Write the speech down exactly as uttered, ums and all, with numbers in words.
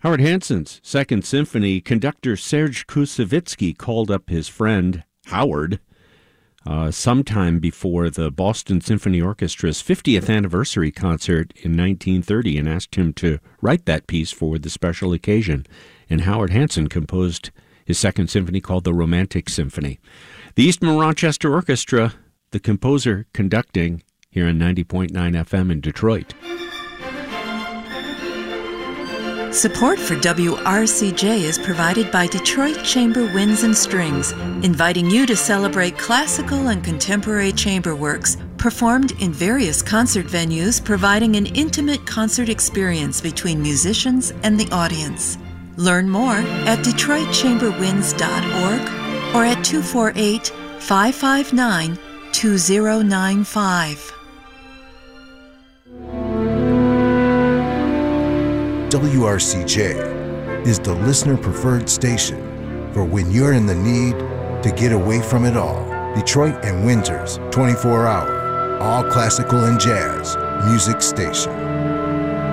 Howard Hanson's Second Symphony, conductor Serge Koussevitzky called up his friend Howard uh, sometime before the Boston Symphony Orchestra's fiftieth anniversary concert in nineteen thirty and asked him to write that piece for the special occasion. And Howard Hanson composed his Second Symphony called the Romantic Symphony. The Eastman Rochester Orchestra, the composer conducting here on ninety point nine F M in Detroit. Support for W R C J is provided by Detroit Chamber Winds and Strings, inviting you to celebrate classical and contemporary chamber works performed in various concert venues, providing an intimate concert experience between musicians and the audience. Learn more at detroit chamber winds dot org or at two four eight, five five nine, two zero nine five. W R C J is the listener-preferred station for when you're in the need to get away from it all. Detroit and Windsor's twenty-four hour, all classical and jazz music station.